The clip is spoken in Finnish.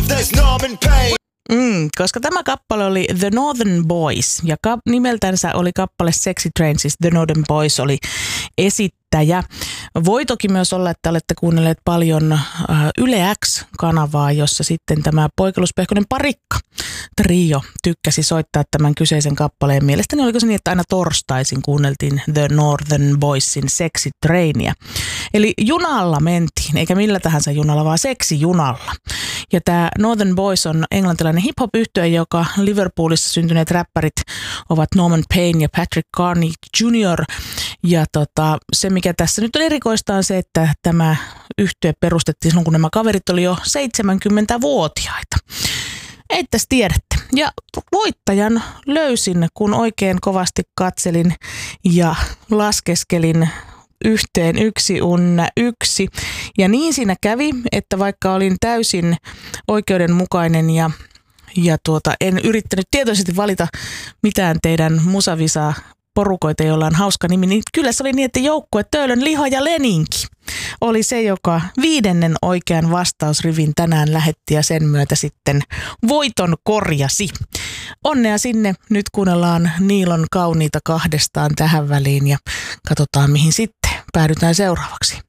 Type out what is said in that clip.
there's Norman Payne. Koska tämä kappale oli The Northern Boys ja nimeltänsä oli kappale Sexy Train, siis The Northern Boys oli esittäjä. Voi toki myös olla, että olette kuunnelleet paljon Yle X-kanavaa, jossa sitten tämä Poikiluspehkonen parikka trio tykkäsi soittaa tämän kyseisen kappaleen. Mielestäni oliko se niin, että aina torstaisin kuunneltiin The Northern Boysin Sexy Trainia. Eli junalla mentiin, eikä millä tahansa junalla, vaan seksijunalla. Ja tämä Northern Boys on englantilainen hip-hop-yhtye, joka Liverpoolissa syntyneet räppärit ovat Norman Payne ja Patrick Carney Jr. Ja se, mikä tässä nyt on erikoista, on se, että tämä yhtye perustettiin silloin, kun nämä kaverit oli jo 70-vuotiaita. Eittäs tiedätte. Ja voittajan löysin, kun oikein kovasti katselin ja laskeskelin yhteen 1 unna 1. Ja niin siinä kävi, että vaikka olin täysin oikeudenmukainen ja en yrittänyt tietoisesti valita mitään teidän musavisa porukoita, joilla on hauska nimi, niin kyllä se oli niin, että joukkue Töölön Liha ja Leninki oli se, joka 5. oikean vastausrivin tänään lähetti ja sen myötä sitten voiton korjasi. Onnea sinne. Nyt kuunnellaan Niilon Kauniita kahdestaan tähän väliin ja katsotaan mihin sitten päädytään seuraavaksi.